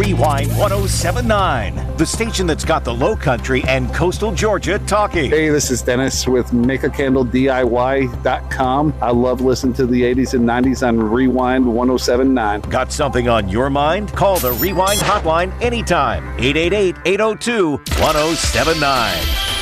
Rewind 1079, the station that's got the Low Country and Coastal Georgia talking. Hey, this is Dennis with MakeACandleDIY.com. I love listening to the 80s and 90s on Rewind 1079. Got something on your mind? Call the Rewind hotline anytime. 888-802-1079.